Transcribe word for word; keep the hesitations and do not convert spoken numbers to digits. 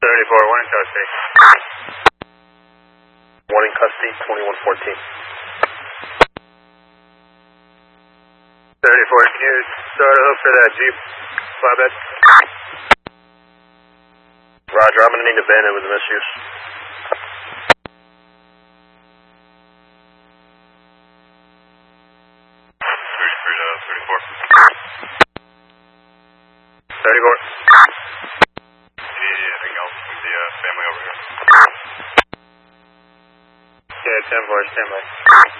thirty-four, one in custody. One in custody, twenty-one fourteen. thirty-four, can you start a hook for that Jeep flatbed? Roger, I'm going to need to bend it with the misuse. thirty-three to thirty-four. thirty-four. Anything else with the uh, family over here? Yeah, ten four, stand by.